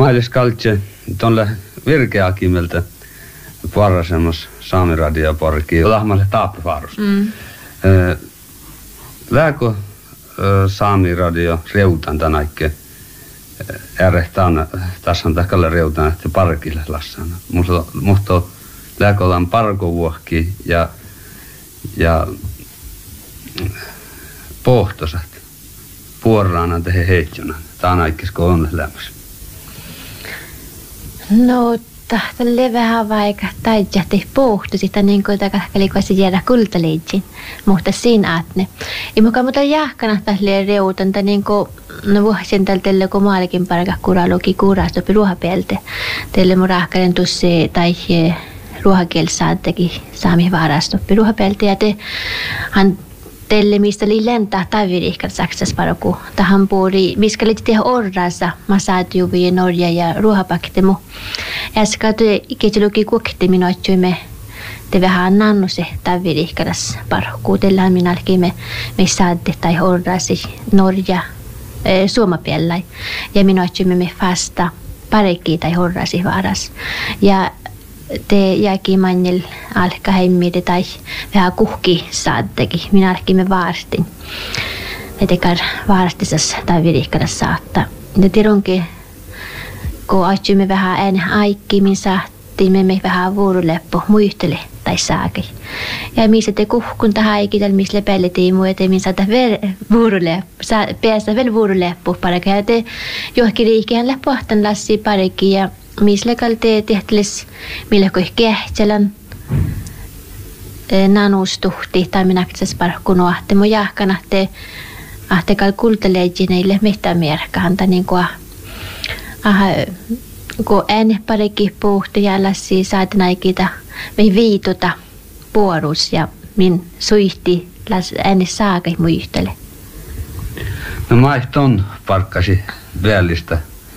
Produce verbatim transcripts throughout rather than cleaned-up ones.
Mailis kaltse tuolle virkeäkimeltä parasemmassa saamiradioporkkiin lahmalle taappafaarus. Mm. Lääkö saamiradio reutan tänäikke äärehtään tässä on takalla reutan että parkille lassana. Musta musta lääkö ollaan parkovuokki ja ja pohtosat puoraana tehe heitsona. Tää on aikkisko on lämmössä. No, tälle vähän vaikka taidjahti pohtu sitä niin kuin takahkalikoisi jäädä kultaleitsin. Mutta siinä aatne. Ja mukaan mutta jahkana tälle reutanta niin kuin no vuosien tältä kun maalikin parka kuraluki kurastoppi ruohapielte. Teille mun rahkaren tussi tai ruohakielessä teki saami varastoppi ruohapielte ja te hän teille mistä oli lentää tavirihkan saksas paraku. Tähän puoli, missä oli tehdä orrassa, mä saatujuvi Norja ja ruohapaktemu. Ja se katsoi ikäiselukin kuokti minua, että me te vähän nannu se tavirihkanas paraku. Teillä minä alkin me, me saatte tai orrasi Norja äh, suomapiellai. Ja minua, että me fasta parekki tai orrasi varas. Ja te jääkin mannil alka hemmide tai vähän kuhki saattekin. Minä alkin me vaastin. Me tekar vaastisas tai virikkaras saattaa. Ja tiedonkin, kun aitsuimme vähän ennen aikki, min saattiin me me vähän vuoroleppo muistele tai saake. Ja missä te kuhkun tähän aikitel, missä lepelletiin muu, että min saata vuoroleppo, päästä vielä vuoroleppo paraka. Ja te johonkin liikeen leppohtan lassi parekin ja missä te tehtäisiin, millä kun kehtselän nanustuhti tai minä käsissä parkkunut ahte. Mun jahkan ahte, ahte kultaleidjineille mitään merkkaanta niin kuin aha, kun en parikin puhtu ja lassi saatin aikita me viituta puorus ja min suihti las enne saakai muistele. No maihton parkkasi vällistä.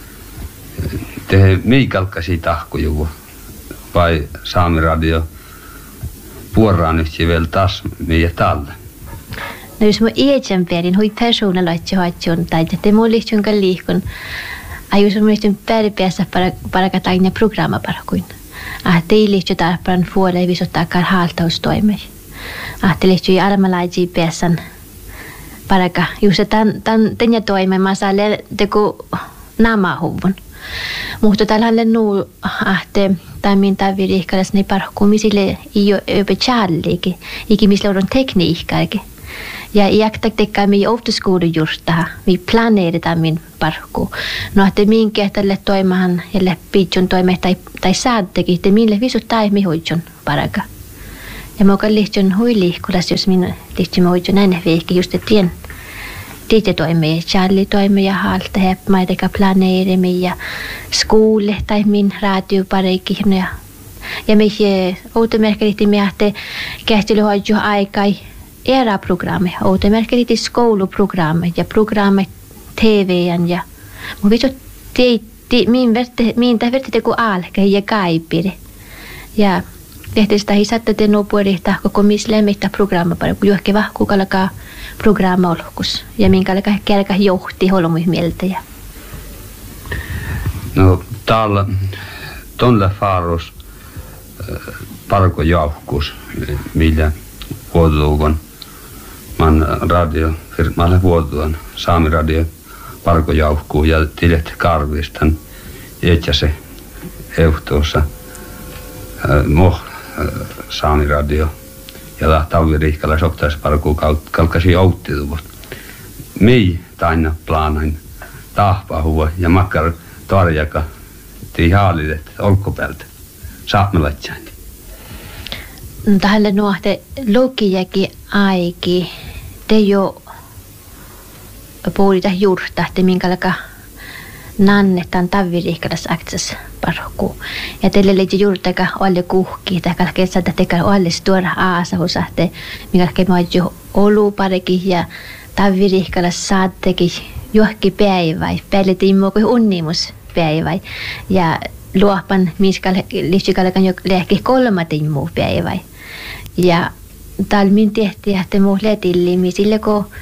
Te miikalkkasi tahkujuvu vai saamiradio puoraan yhtä vielä taas meidän talle? No jos mä iätsän perin, hui persona laitsi hoitsun tai te mun lihtsunkaan liikun. Ai jos mä lihtsun pärpeässä parakatainen programma parakuin. Ah, te lihtsu tarpeen vuolle visottakaan haltaustoimei. Ah, te lihtsu armalaisi päässän paraka. Just tämän tänne toimeen mä saan teku namahuvun. Mutta tällä nuu ahte tämän tavirihkalas ne parkkumisille ei ole öpe challikin, eikä missä on tekniikkakin. Ja jäktää tekee meidän oftoskuuden justaa, me planeeritaan min parkku. No että minkä tälle toimahan ja läppiitsun toime tai tai saattekin, että mille visut tai mi hoitsun paraka. Ja mä oon lihtsun huiliikkulas, jos minä lihtsun hoitsun ennen viikki just tien. Tiitä toimee, Charlie toimee ja halta hepmaa, teka planeerimme ja skuulle tai min raatiopareikin. Ja, ja me outomerkki me ahte kähtelyhoidju aikai era-programme, outomerkki skouluprogramme ja programme T V:n ja mun vittu teitti min verte min tä verte teku alke ja kaipire. Ja tehtiin sitä hisatta te nopuerihta koko mislemmittä programma para kun johonkin vahkuukalkaa programma olkus ja minkälaika kärkä johti holmuihmieltä. Ja no täällä tonne faarus parko jauhkus millä vuotuukon man radio firmalle vuotuun saamiradio parko jauhkuu ja tilet karvistan etkä se ehtoossa mo saamiradio ja tavirihkalla soktais parku kalkasi outtituvut. Mii taina plaanain tahpahua ja makkar tarjaka tii haalidet olkkopäältä saamelaitsain. Tähän nuohte lukijakin aiki te jo puolita juurta, te minkälaika nannetaan tavirihkalas aktsas parku. Ja teille leiti juurtaka alle kuhki, tai kalkeen saada tekää alle tuoda aasahusa, te minkälaika maadju olu parekin ja tavirihkalas saattekin johonkin päiväi, päälletiin mua kuin unnimus päiväi. Ja luopan minskalle lihtsykallekan jo lehki kolmatin muu päiväi. Ja täällä min tehtiin, että muu letilliin, sille kun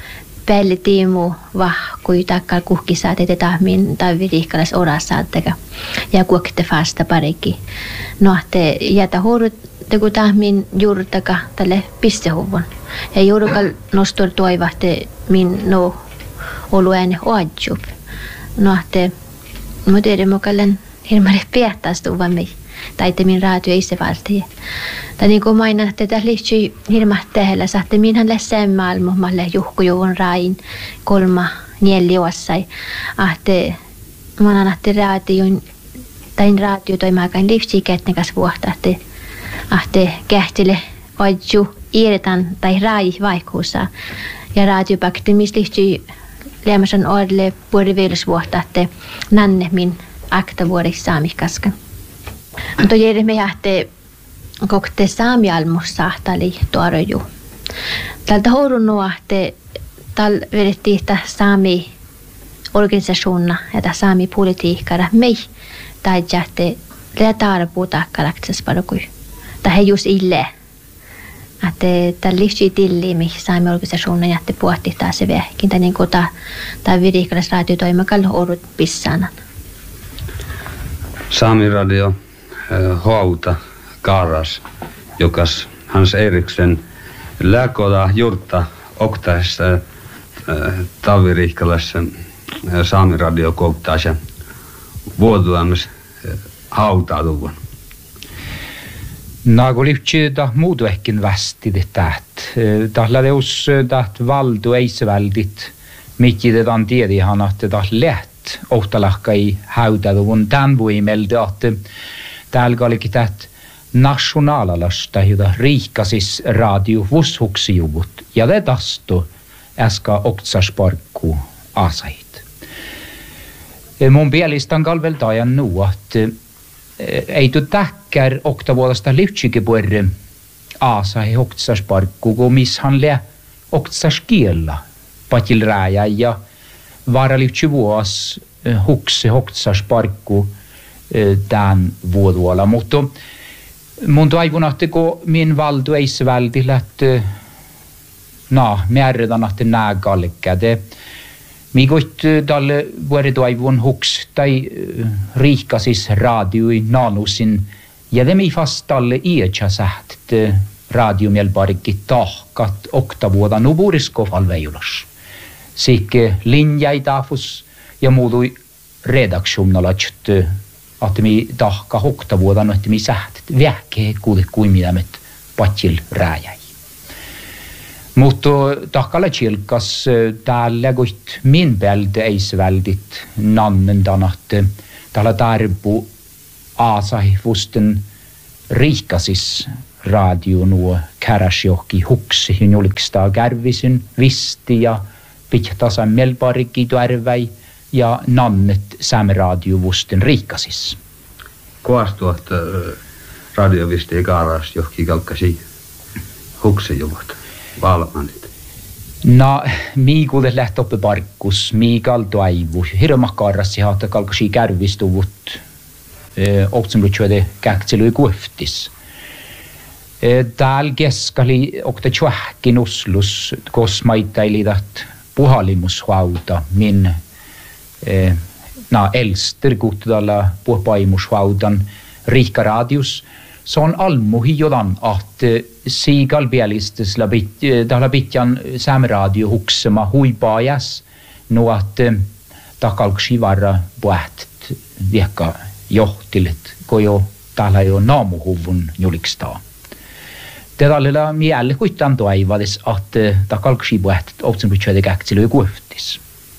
päälle tiimu vahkui takkal kuhkisaa teitä tahmin tai virihkalas orasaatega ja kuokitte fasta parikki. No te jätä huurut teku tahmin juurtaka tälle pistehuvun. Ja juurukal nostor toivahte min no oluääne oadjup. No te muuten mukallen hirmari piehtästuvan mei. Tai te min raatio itse valtii. Tai niin kuin mainan, että tässä liittyy hirmat tehellä. Saatte minhän lässään maailmalle juhkujuvun rain kolma neljä vuossai. Ahte manan ahte raation tai raatio toi maakaan liittyy kätnekäs vuotta. Ahte ahte kähtile oidju iiretan tai rai vaikuussa. Ja raatiopakti, missä liittyy lämmäsen ordle vuoriviilusvuotta, että nanne min akta vuodessa saamikaskan. Mutta jäi me jähte kokte saamialmussa tali tuoroju. Tältä hourunua, että tal vedettiin sitä saami organisationna ja tämä saami politiikkara mei tai jähte letarpuu takkalaksessa parokui. Tai he just ille. Että tämä liittyy tilliin, mihin saami organisationna jähte puhti taas se vähkin. Tai niin kuin tämä virikalas raatiotoimakalla orut pissaanan. Saami radio Hauta Kaaras, jokas Hans Eriksen lääkoda jurtta oktaessa tavirihkalassa Saami radio kouktaasa vuotuamis hautautuvan. Nagu lyhtsy ta muudu ehkin västid täht. Tahla teus täht valdu eisväldit, mikki tedan tiedihan, että ta läht ohtalahka ei hautautuvan tämän voimeldi, että täällä olikin täht nationalalasta, jota riikasis radio vuoshuksijuvut, ja det tasto äska oktsasparkku asait. Mun pielistan kalvel tajan nu, että ei tu täkkär oktavuodesta lyhtsykipuerre asai oktsasparkku, kun miss han lä oktsaskiella patil rääjä ja vara lyhtsyvuos hukse oktsasparkku tämän vuoduolla, mutta mun toivon, että kun min valdu ei se vältillä, että no, määrätään, että nää kallikkäde. Miikoit tälle vuori toivon huks tai riikasis radioi nanusin, ja det mi fast tälle iätsä säht, että radiomielparikki tahkat oktavuoda nuburiskofal veijulas. Sikke linjai tafus ja muutui redaktionalla, että mi tahka hoktavuodan, että mi sähtet vähkee kuulit kuin mitä me patjil rääjäi. Mutta tahkalla tjilkas täällä kuit min välde eisväldit nannen että täällä tarpu aasai fusten riikasis radio nuo käräsjohki huksi, hin julikstaa kärvisin visti ja pithtasa melparikki tuärväi ja nannet saamiraadiovusten riikasis. Koastuot radiovisti Kaaras johki kalkkasi huksejuvut, valmanit. No, miikuudet lähti oppe parkkus, miikal toivu. Hirma Kaarassi haata kalkkasi kärvistuvut, oktsenblutsuode käktselui kueftis. Täällä keskali okta tjuähkin uslus, kosmaitailidat puhalimushauta, min na elster kuttudalla puhpaimushaudan riikkaradius. Se on almuhijodan, että siigal bielistes täällä pitjan saamiradio huksema huipaajas, no että takalksi varra puhtet viekka johtilet, kun jo täällä jo naamuhuvun julikstaa. Tällä mielle kuitenkin toivades, että takalksi puhtet otsenpytsöide käktselöi kueftis.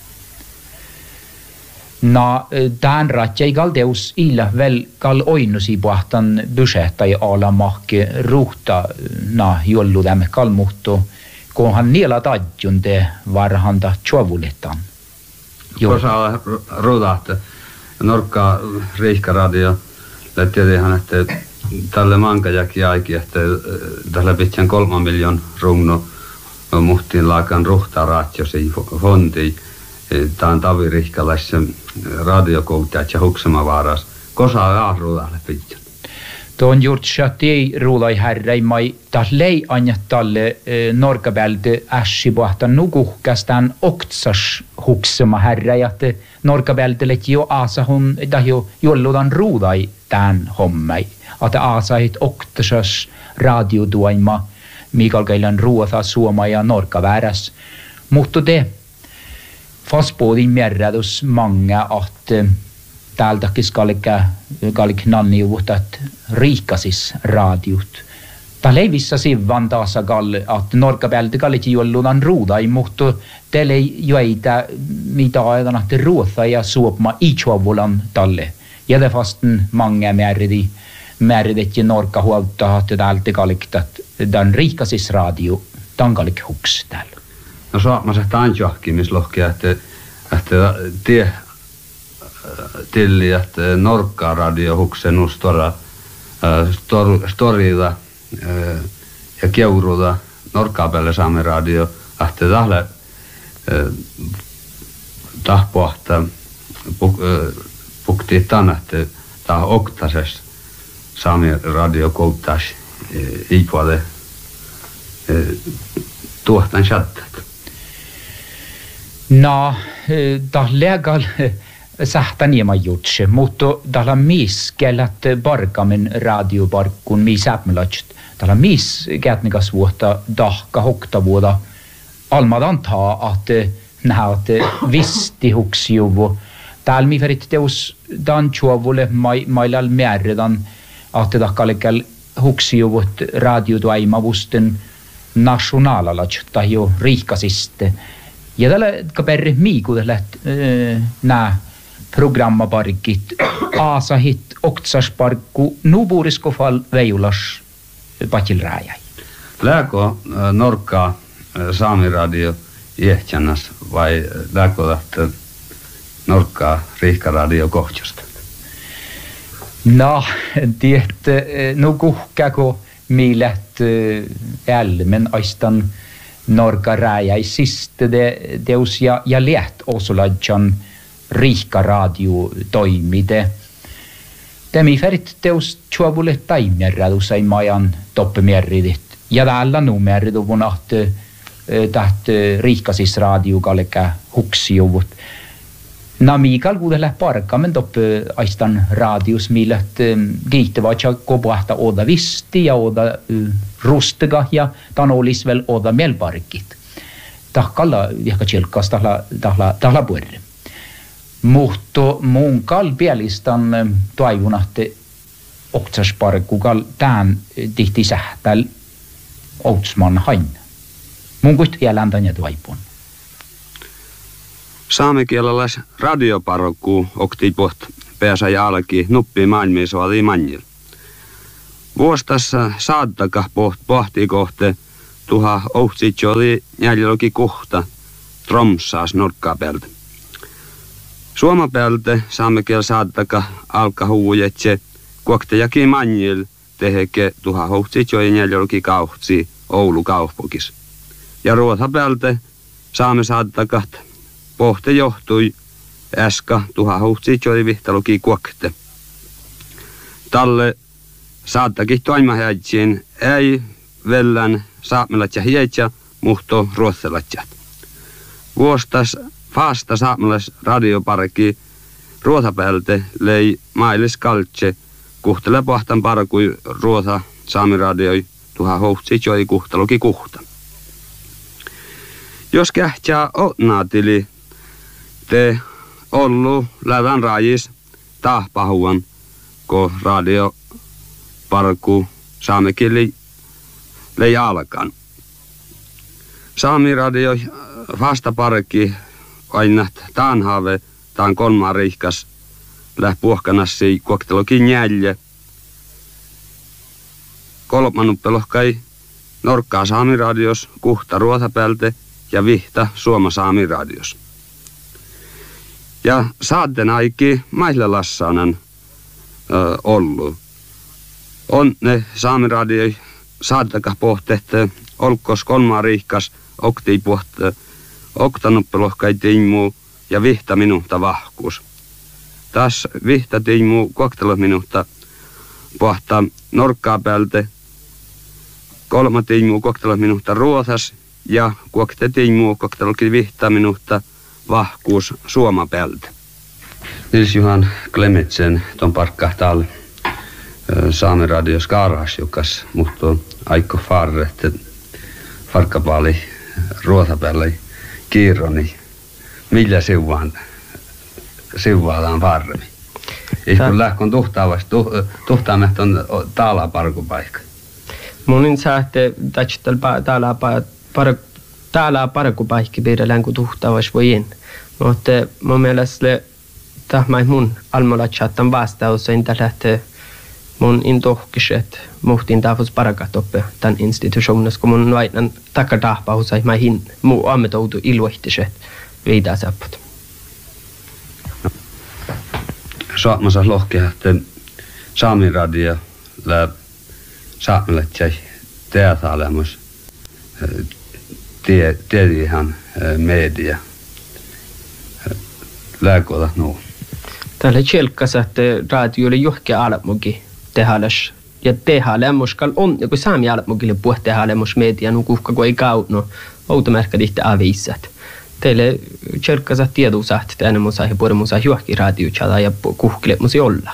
No, tämän ratjai kal teus illa väl kal oinnusi puhtan budgettai alamahke ruhta na jolludämme kal muhto, kun han niela tadjunte varhanda tjovuletan. Kosa ruudahte Norkka riikkaradio lähtiedehän, että tälle mankajaki aiki, että tällä pitään kolma miljoon rungno muhtiin laakan ruhtaraatiosi fondi. Tämä on tavirihkalaisen radiokouttajat ja huksemavaaras. Kosa aahruudalle pitää. Tuon juurtsatti ruulai härrei mai tällei anjat tälle norkabälde ässi pohta nukuhkastaan oktsas huksema härrei, että norkabälde jo aasa hun jo jolludan ruulai tämän hommai. Että aasa hit oktsas radioduaima Mikael Geilan ruota suoma ja norkaväräs. Mutta det fastbådin märradus många att täältäkin skalika kalik nanniuvut att riikasis radiot. Tällä ei vissa sivan taas galle att norkabältä kallit jollunan ruudai, mutta tällä ei joita mitä ajan att ruota ja suopma ichuavulan talle. Ja det fasten många märdi märdet ja norka huolta att täältä kaliktat den riikasis radio tankalik huks täällä. No saama se tanjohki mis lohkia että että tie tilli että norkka radio huksen ustora stor storilla ja keurulla norkkapelle saamme radio että tälle tahpohta pukti tänne että tah oktases saamme radio kouttas ipuole tuohtan chattat. No, tah legal sähtä niema jutse, mutta täällä mis kellät barkamen radiobarkun mis äpmelagt. Täällä mis kätnikas vuotta dahka hokta vuoda almadan taa att nähät visti huksjuvu. Täällä mi ferit teus dan chuovulle mai mailal märredan att dahkalikal huksjuvut radioduaimavusten nationalalagt tai jo riikasiste. Ja tällä kaperri miikudelet nää programmaparkit aasahit oktsasparkku nuuburisko fal veiulas patilrääjäi. Lääkö norkka saamiradio jehtjännas vai lääkö lähtö norkka riihkaradio kohtjosta? No, tiet nukuhkäko miilät älmen aistan norka rääjäisistä de deus ja ja läht osuladjan riikka radio toimide. Temi ferit deus chuavulle taimierradus ei majan toppemierridit. Ja täällä numeridut on att täht riikkasis radio kalka huksijuvut. Na Mikael kuudelle parkamen toppe aistan radius millet giittävät ja kopahta oda visti ja oda rustega ja tan olis vel oda melparkit. Tahkalla ehkä chilkas tahla tahla tahla puerre. Mutta mun kalpielistan toivunahte oktsasparkukal tän tihti sähtäl outsman hain. Mun kuit jäläntan ja toipun. Saamekielelläs radioparokku okti poht pääsä ja alki nuppi maailmiin oli manjil. Vuostassa saattaka poht pohti kohte tuha ohtsitsi oli jäljelöki kohta Tromsaas norkkapeltä. Suomapeltä saamekiel saattaka alka huujetse kuoktejakin manjil teheke tuha ohtsitsi oli jäljelöki kauhtsi Oulu kauppokis. Ja ruotapeltä saame saattakat pohte johtui äska tuha huhtsit oli vihtaluki kuokte. Talle saattakin toimahäitsien ei vellän saapmelat ja hietsä, muhto ruotsalatsat. Vuostas faasta saapmelas radioparki ruotapälte lei mailis kaltse kuhtele pohtan parkui ruota saamiradioi tuha huhtsit oli kuhtaluki kuhta. Jos kähtsää otnaatili te ollu lävän rajis tahpahuan, ko radio parku saamekili lei alkan. Saami radio vastaparkki aina taanhaave taan kolmaa rihkas läh puhkanassi koktelokin jälje. Kolmanuppelohkai norkkaa saami radios kuhta ruotapälte ja vihta Suoma saami radios. Ja saatten aiki maihlelassaanan ö, ollu. On ne saamiradioi saattaka pohtehte olkos kolmaa riihkas oktii pohte oktanuppelohkai tiimuu ja vihta minuutta vahkuus. Taas vihta tiimuu koktelos minuutta pohtaa norkkaa päältä kolme tiimua koktelo minuutta ruothas ja kuokte tiimua koktelo vihtaa minuutta vahkuus Suoma päältä. Nils Johan Klemetsen ton parkkahtaal Saamen radio Skarhas, jokas mutta aikko farrette farkkapaali ruothapäällä kiironi. Millä siuvaan siuvaadaan farmi? Ei kun lähkon tuhtaavasti, tuhtaamet on täällä parkupaikka. Mun saatte tähtsällä täällä par täällä parkupaikka piirrellään kun tuhtaavasti voin. Mutta mun mielestä tämä mun almolatsattan vastaus on tällä mun intohkiset muhtin taafus parakat oppe tämän institutionessa, kun mun vainan takatahpaus ei maihin muu ammetoutu iluihtiset viidaa saaput. Saamassa lohkea, että Saamen radio lää saamelet jäi teataalemos tiedihan media lääkoilla nuu. Tällä tjelkkas, että radio oli johkia alamuki tehäläs. Ja tehälemos kal on, kun saami alamukille puhut tehälemos media, nu kuhka kun ei kautno, automerkka tihti aviisat. Teille tjelkkas, että tieduusahti, että ennen mun sai puhuta mun sai johki radiotjata ja kuhkille musi olla.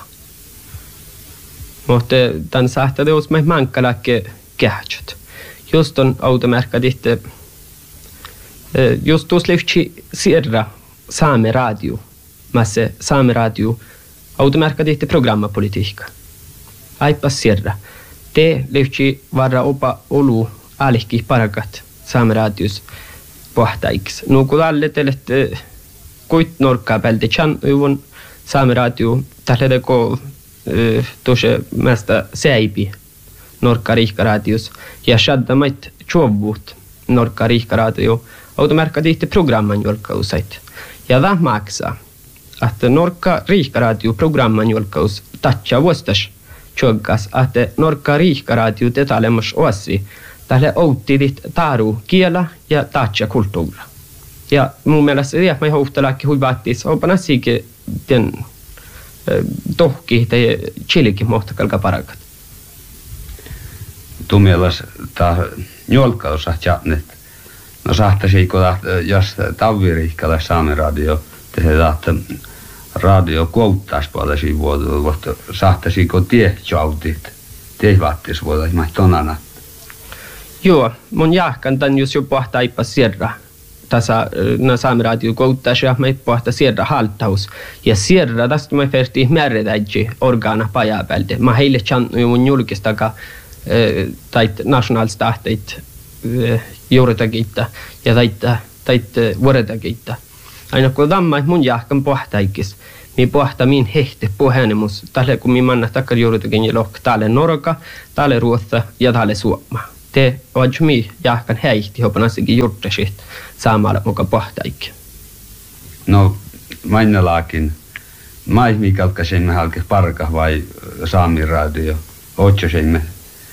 Mutta tämän sahtaa teos mä mankkalakke kähtsät. Just on automerkka tihti, just tuossa lefti sierra Saame radio. Mässä Saame radio automerkka tihti programmapolitiikka. Aipa sierra. Te lefti varra opa olu alihki parakat Saame radios pohtaiks. No kun alle teille kuit norkkaa päältä chan yvon Saame radio tälle teko tose mästä säipi norkka riikka radios ja shadda mait chuovut norkka riikka radio automerkka tihti programman julkausait. Ja tämä maksaa, että norkka riikka radio programman julkaus tatcha vuostas tjoggas, että norkka riikka radio tetalemos oasi tälle outtidit taru kiela ja tatcha kulttuura. Ja mun mielestä se, että mä hohtalakin hui vaattis, opana siike den tohki tai chilikin mohtakalka parakat. Tumielas tämä julkaus jatnet. No sahtaisiko, jos taviriikkalle Saamen radio tehdään, että radio kouttaisi puolella vuodelta, mutta sahtaisiko tiehjautit, tiehvaattis vuodelta, mä tonana? Joo, mun jahkan tämän jos jo pohtaa ipa sierra. Tässä no Saamen radio kouttaisi ja mä pohtaa sierra haltaus. Ja sierra, tästä mä färti määrätäjä organa pajapäältä. Mä heille channu jo mun julkistaka tai nationalstahteit juuritakitta ja taita taita vuoritakitta. Aina kun tämä mun jahkan pohtaikis, mi pohta min hehte puhenemus, tälle kun mi manna takkar juuritakin ja lohk, tälle Norka, tälle Ruotsa ja tälle Suoma. Te oot mi jahkan heihti hopanasikin juurtasit saamalla muka pohtaikki. No, mainnalaakin, maihmi kalkkasimme halke parka vai Saamen radio, otsosimme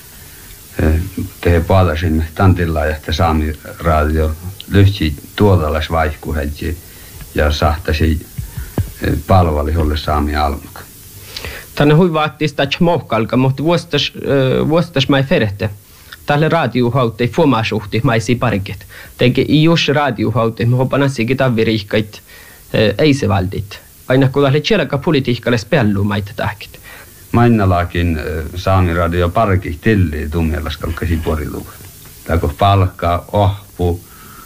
tehdä palasimme tantilla ja Saamen radio lyhti tuotalas vaihkuhetji ja sahtasi palvali holle Saamen almuka. Tänne hui vaattis tätä mohkalka, mutta vuostas, vuostas mä ferette. Tälle radiohautte fuomasuhti maisi parikit. Teke i jos radiohautte, me hopanasikin taviriikkait ei se valdit. Aina kun tälle tjelka politiikalle spellu maita tähkit. Mainnalaakin Saamen radio parki tilli tumielas kalkkasi poriluva. Tääkö palkkaa, ohpu,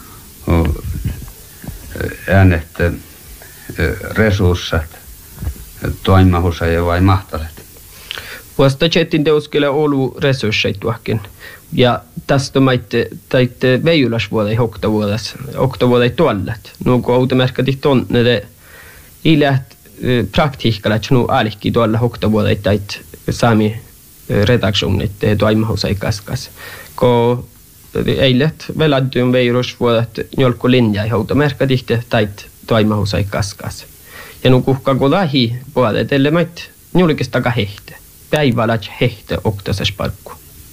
äänet, resurssat, toimimahussa ja vai mahtalet? Vuosta tjettin teuskele olu resursseit tuohkin. Ja tästä maitte taitte veijulasvuodei oktavuodas, oktavuodei tuollat. No kun automerkkatit tonne de ilät praktiikalla, että nu alkki tuolla oktavuodei tait Saami redaktionit toimimahussa ei kaskas. Kun eilet veladdyyn veirusvuodet jolku linja ei automerkkatihti tait toimimahussa ei kaskas. Ja nu kuhka kun lähi puolet, elle mait julkistaka hehte. Päivällä hehte oktasas parkku.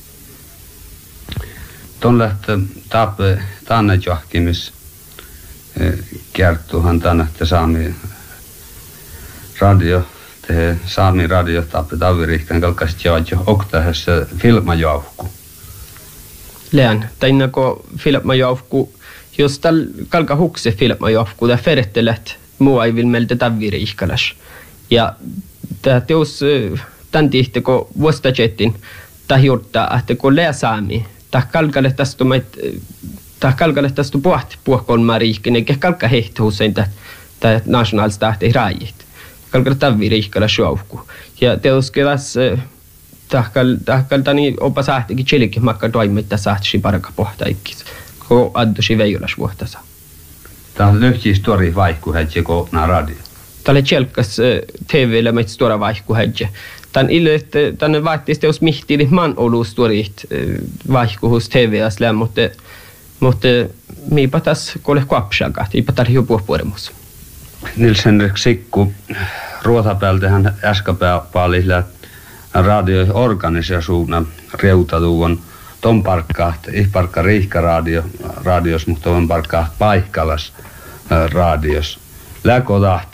Tuon lähtö tape tänne johkimis kertuuhan tänne, että Saamen radio te Saami radio tappe Tavirihkan kalkaiset jaat jo oktahessa filmajauhku. Lään, tainnako filmajauhku, jos tällä kalka hukse filmajauhku, tämä ferettelät muu ei vilmeltä Tavirihkalas. Ja tämä teos tämän tihteko vuostajettin tahjurta, että kun lää Saami, tämä kalkalle tästä Tämä kalkalle tästä puhti puhkolmaa riikin, eikä kalka hehti usein tämä nationalstahti ei raajit. Kalkalle tävvi riikkala sjuauhku. Ja teoske tässä tahkalta opa sahtikin chilikin makka toimittaa sahtisi paraka pohtaikis. Ko addusi veijolas vuohtasa. Tämä on lyhti stori vaihkuhedje kootna radio. Tämä oli tjelkas T V-llä meitä stora vaihkuhedje. Tämän ille, että tänne vaihtiisi teos mihtiili man olu storit vaihkuhus T V-asle, mutta Mutta miipä tässä kuule kuapsakaan, miipä täällä jo puhupuoremus. Nils-Henrik Sikku, ruotapäältähän äskäpääpaalilla radio-organisasuuna reutatuun ton parkkaat, ihparkka riihka radio, radios, mutta ton parkkaat paikkalas radios. Läkotaht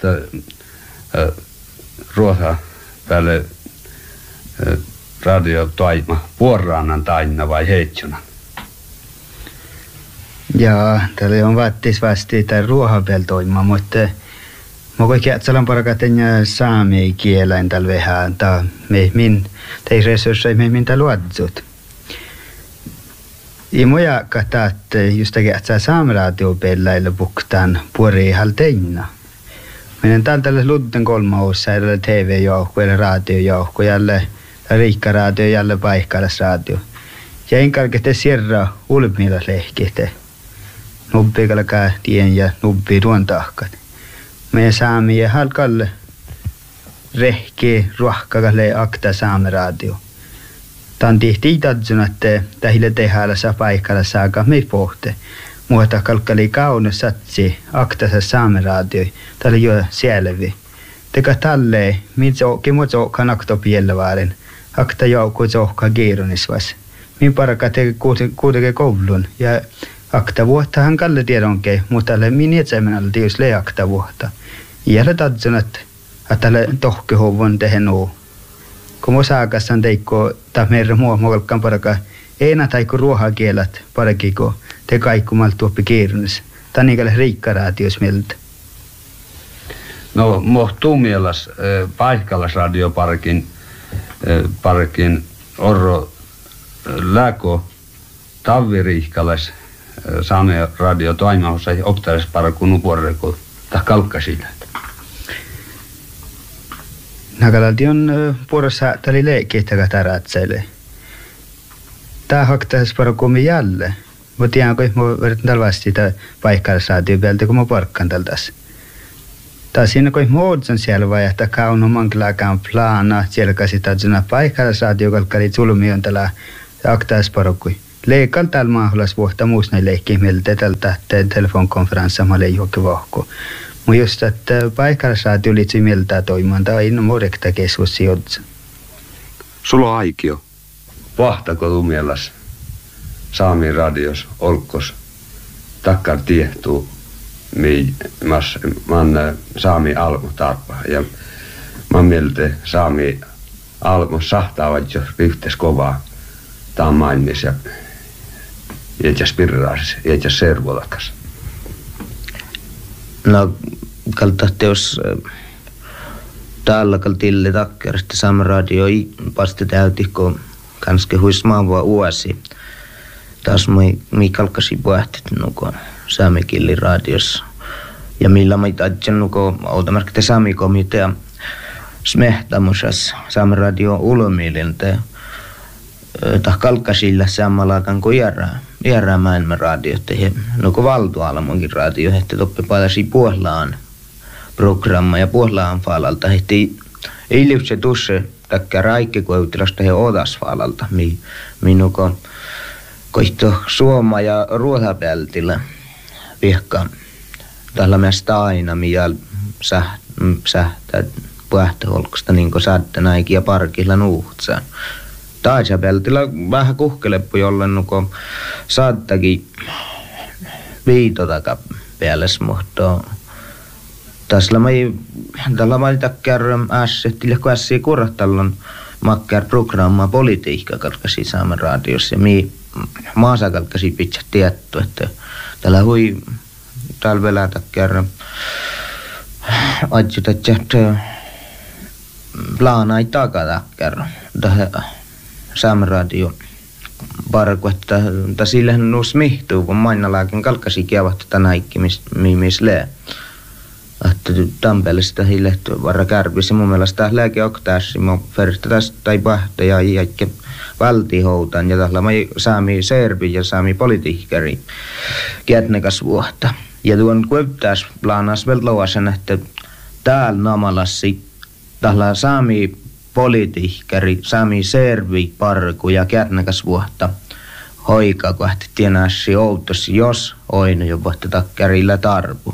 ruotapäälle radio toima, puorannan taina vai heitsuna? Ja täällä on vaattis vasti tai ruohapel toima, mutta mä voin kieltä parakaten saami kielen tällä vähän, että me min tei resursseja me min tällä luodzut. I moja kahtaat just kieltä saamiraatiopelleillä buktaan puori halteina. Menen täältä lutten kolma osa, eli T V-jouhku, eli radiojouhku, jälle riikkaradio, jälle paikkalasradio. Ja en kaikkea sierra ulmilaslehkihte. Nubbi kalkaa tien ja nubbi ruontahkat. Me saami ja halkalle rehki ruohkakalle akta saamiradio. Tämän tihti tatsun, että tähille tehdään saa paikalla saaka me pohte. Muuta kalkkali kaunis satsi aktasa saamiradio. Tällä jo selvi. Teka talle, mitkä muutkaan akto pielläväärin. Akta joukko zohka kiirunisvas. Min paraka teki kuitenkin koulun ja akta vuotta hän kalle tiedonke, mutta tälle min etsämänällä tius le akta vuotta. Iällä tatsun, että tälle tohkehovon tehen oo. Kun mä saakassan teikko, tai meidän muu muokalkan paraka, eina taikko ruohakielat parakiko te kaikkumalta tuoppi kiirunis. Tämä on niinkälle riikkaraatios mieltä. No, mohtuu mielas äh, paikkallasradioparkin äh, parkin orro läko Tavirihkalas Saame radio toimahussa optares parkun uporreko ta kalkkasilla. Nakalalti on puorossa tali leikkiehtäkä taratseille. Tää haktaisi parkumi jälle. Mä tiedän, kun mä verran talvasti tää paikkallisradio päältä, kun mä parkkaan tältäs. Tää siinä, kun mä ootsan siellä vai, että kauno mankilakaan plana, siellä käsitään sinä paikkallisradio, kalkkali zulmi on tällä aktaisi parkui. Leikal täällä mahdollis vuotta muusnai leikkiä mieltä tältä telefonkonferenssa mä lein johonkin vahko. Mutta just, että paikallisradio liittyy mieltä toimimaan, tämä on inno muodekta keskus sijoitsa. Sulo aikio. Vahtako tu mielas Saami radios olkos takkar tiehtuu mi mas man Saami almu tarpa ja man mieltä Saami almu sahtaavat jo yhteis kovaa taan maailmis ja jätjäs pirraasis, jätjäs servolakas. No, kalta teos täällä kaltille takkerasta Saami radio i pasti täyti, kun kanske huis maavua uosi. Taas moi mi kalkasi puhtit nuko Saami killi radios. Ja millä mä ajattelin nuko automerkite Saami komitea smehtamusas Saami radio ulmiililtä. Tah kalkkasilla sammalaakan kuin järää. Järää maailman radio. No kun valtualamonkin radio. Hette toppi palasi Puolaan programma ja Puolaan faalalta. Hette ei liutse tusse takka raikki kueutilasta he odas faalalta. Mi, minuko koihto Suoma ja Ruotapältillä vihka. Tällä meistä aina mial säh, sähtää puhtaholkasta niin kuin saattaa näikin ja parkilla nuuhtsaan. Taajapeltillä vähän kuhkeleppu jollen nuko saattakin viitotaka päälle, mutta Tässä mai tällä mai takkar ässettille kun ässiä kurrattallon makkar programma politiikka kalkasi Saamen radiossa ja mi maasa kalkasi pitää tietty, että tällä hui talvella takkar adjutat että plana ei takatakkar tähän Saamen radio parku, että sille nuus mihtuu, kun mainalaakin kalkasi kiavatta tänä ikki, missä lee. Että Tampeellista hiilehty varra kärpisi. Mun mielestä lääke oktaasi, mä feristä tästä tai pahta ja jäikkä valtihoutan. Ja tällä mä saami serbi ja saami politiikkari kietnekas vuotta. Ja tuon kuiptaas plaanas vielä lauasen, että täällä namalassi tällä saami politiikkari, saami serbi parku ja kietnekas vuotta. Hoikaa kohti tienäsi outosi, jos oinu jo vuotta takkärillä tarpu.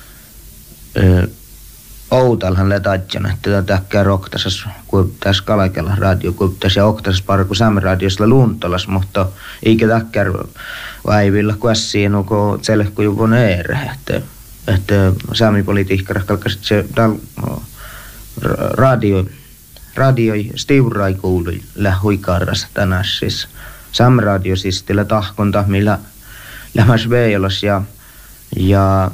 Outalhan letatjana, että täkkää roktasas, kun tässä Kalakella radio, kun tässä oktasas parku Saamen radiossa Luntolas, mutta eikä täkkää vaivilla kuessiin, onko selkku juvon eere, että, että saamipolitiikka kalkasit se tal, radio, radio stiurai kuului lähuikarras tänään siis. Saamen radio siis tällä tahkonta, millä lämmäs veijolas ja, ja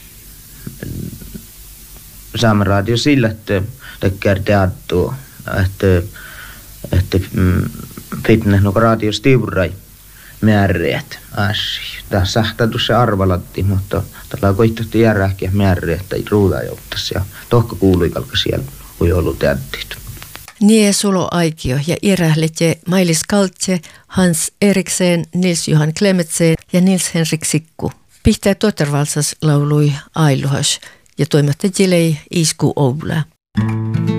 Saamen radio sillä, että tekkää teattua, että, että fitness no radio stiurai määreet äsi. Tämä sähtätussa arvalatti, mutta tällä koittahti järjähkiä määreet tai ruudaa jouttaisi ja tohka kuului kalka siellä, kun ollut teattit. Nie Sulo Aikio ja irähletje Mailis Kaltse, Hans Eriksen, Nils-Johan Klemetseen ja Nils-Henrik Sikku. Pihtää Tuottarvalsas laului Ailuhas ja toimittajilei Isku Oula.